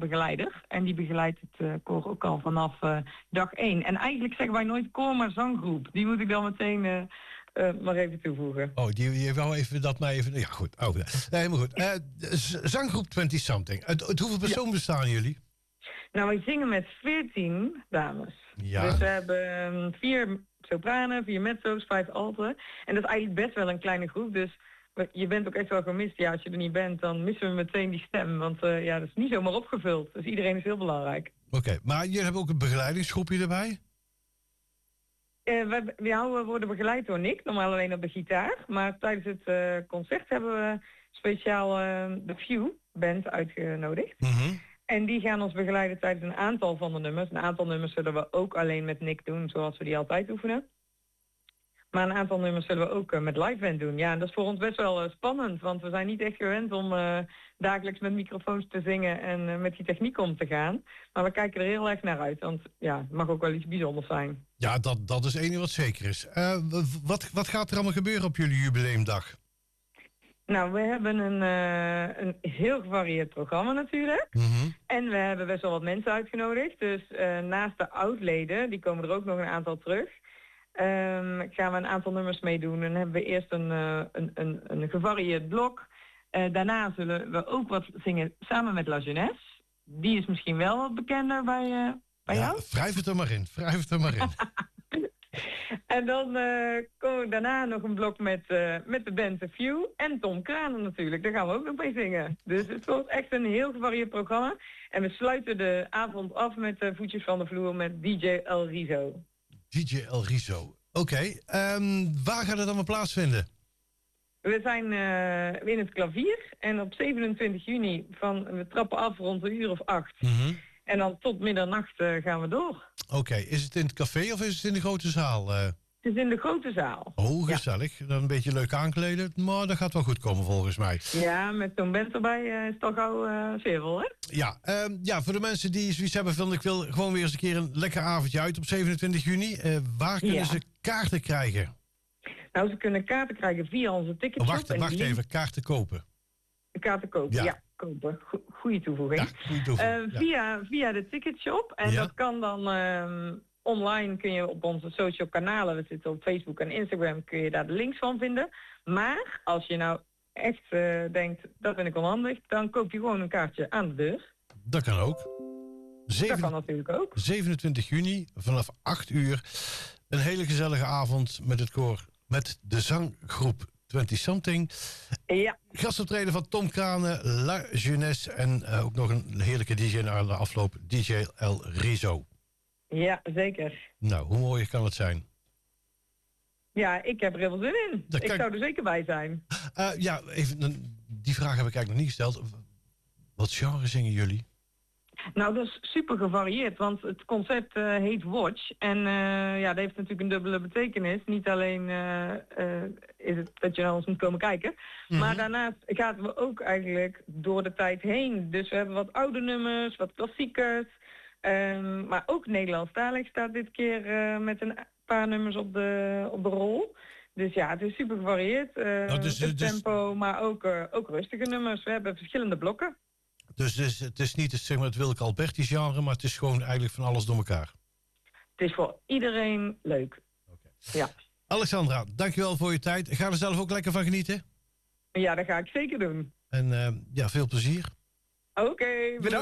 begeleider. En die begeleidt het koor ook al vanaf dag 1. En eigenlijk zeggen wij nooit koor, maar zanggroep. Die moet ik dan meteen maar even toevoegen. Oh, die wou even dat mij even... Ja, goed. Oh, helemaal goed. Zanggroep 20-something. Uit hoeveel personen bestaan jullie? Nou, wij zingen met 14 dames. Ja. Dus we hebben 4 sopranen, 4 mezzo's, 5 alten. En dat is eigenlijk best wel een kleine groep. Dus je bent ook echt wel gemist. Ja, als je er niet bent, dan missen we meteen die stem. Want dat is niet zomaar opgevuld. Dus iedereen is heel belangrijk. Oké, maar jullie hebben ook een begeleidingsgroepje erbij? We worden begeleid door Nick, normaal alleen op de gitaar. Maar tijdens het concert hebben we speciaal de Few band uitgenodigd. Mm-hmm. En die gaan ons begeleiden tijdens een aantal van de nummers. Een aantal nummers zullen we ook alleen met Nick doen, zoals we die altijd oefenen. Maar een aantal nummers zullen we ook met live band doen. Ja, en dat is voor ons best wel spannend, want we zijn niet echt gewend om dagelijks met microfoons te zingen en met die techniek om te gaan. Maar we kijken er heel erg naar uit, want ja, het mag ook wel iets bijzonders zijn. Ja, dat is het enige wat zeker is. Wat gaat er allemaal gebeuren op jullie jubileumdag? Nou, we hebben een heel gevarieerd programma natuurlijk. Mm-hmm. En we hebben best wel wat mensen uitgenodigd. Dus naast de oudleden, die komen er ook nog een aantal terug, gaan we een aantal nummers meedoen. En dan hebben we eerst een gevarieerd blok. Daarna zullen we ook wat zingen samen met La Jeunesse. Die is misschien wel wat bekender bij jou. Wrijf het er maar in. En dan komen we daarna nog een blok met de band The Few en Tom Kranen natuurlijk. Daar gaan we ook nog mee zingen. Dus het wordt echt een heel gevarieerd programma. En we sluiten de avond af met voetjes van de vloer met DJ El Rizo. DJ El Rizo. Oké. Waar gaat het allemaal plaatsvinden? We zijn in het Klavier. En op 27 juni we trappen af rond een uur of 8. Mm-hmm. En dan tot middernacht gaan we door. Oké, is het in het café of is het in de grote zaal? Het is in de grote zaal. Oh, gezellig. Ja. Dan een beetje leuk aankleden. Maar dat gaat wel goed komen volgens mij. Ja, met zo'n band erbij is het toch gauw veel, hè? Ja, voor de mensen die zoiets hebben van... ik wil gewoon weer eens een keer een lekker avondje uit op 27 juni. Waar kunnen ze kaarten krijgen? Nou, ze kunnen kaarten krijgen via onze ticketshop. Wacht even, kaarten kopen. Kaarten kopen, ja kopen. Goeie toevoeging. Ja, goeie toevoeging. Via de ticketshop. En dat kan dan online, kun je op onze social kanalen, we zitten op Facebook en Instagram, kun je daar de links van vinden. Maar als je nou echt denkt, dat vind ik onhandig, dan koop je gewoon een kaartje aan de deur. Dat kan ook. Dat kan natuurlijk ook. 27 juni vanaf 8 uur. Een hele gezellige avond met het koor, met de zanggroep 20-something. Ja. Gastoptreden van Tom Kranen, La Jeunesse en ook nog een heerlijke DJ na de afloop, DJ El Rizo. Ja, zeker. Nou, hoe mooi kan het zijn? Ja, ik heb er heel veel zin in. Ik zou er zeker bij zijn. Die vraag heb ik eigenlijk nog niet gesteld. Wat genre zingen jullie? Nou, dat is super gevarieerd, want het concept heet Watch. En dat heeft natuurlijk een dubbele betekenis. Niet alleen is het dat je naar ons moet komen kijken. Mm-hmm. Maar daarnaast gaan we ook eigenlijk door de tijd heen. Dus we hebben wat oude nummers, wat klassiekers. Maar ook Nederlandstalig staat dit keer met een paar nummers op de rol. Dus ja, het is super gevarieerd. Het tempo, maar ook rustige nummers. We hebben verschillende blokken. Dus het is niet zeg maar, het Willeke Alberti genre, maar het is gewoon eigenlijk van alles door elkaar. Het is voor iedereen leuk. Okay. Ja. Alexandra, dankjewel voor je tijd. Ga er zelf ook lekker van genieten? Ja, dat ga ik zeker doen. En veel plezier. Oké, bedankt.